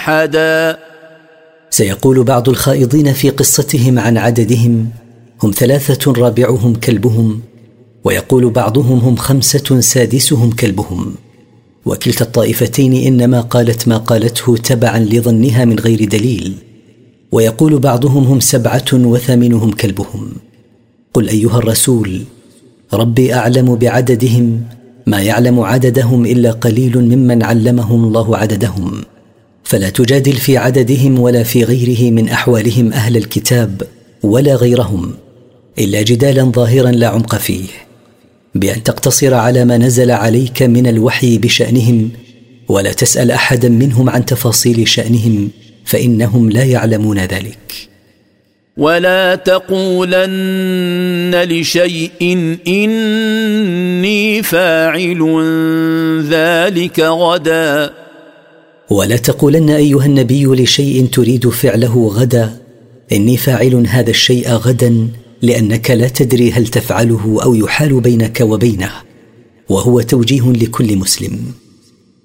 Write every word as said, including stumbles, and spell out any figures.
أحدا. سيقول بعض الخائضين في قصتهم عن عددهم هم ثلاثة رابعهم كلبهم، ويقول بعضهم هم خمسة سادسهم كلبهم، وكلتا الطائفتين إنما قالت ما قالته تبعا لظنها من غير دليل. ويقول بعضهم هم سبعة وثامنهم كلبهم. قل أيها الرسول ربي أعلم بعددهم، ما يعلم عددهم إلا قليل ممن علمهم الله عددهم، فلا تجادل في عددهم ولا في غيره من أحوالهم أهل الكتاب ولا غيرهم إلا جدالا ظاهرا لا عمق فيه، بأن تقتصر على ما نزل عليك من الوحي بشأنهم، ولا تسأل أحدا منهم عن تفاصيل شأنهم، فإنهم لا يعلمون ذلك. ولا تقولن لشيء إني فاعل ذلك غدا. ولا تقولن أيها النبي لشيء تريد فعله غدا إني فاعل هذا الشيء غدا، لأنك لا تدري هل تفعله أو يحال بينك وبينه، وهو توجيه لكل مسلم.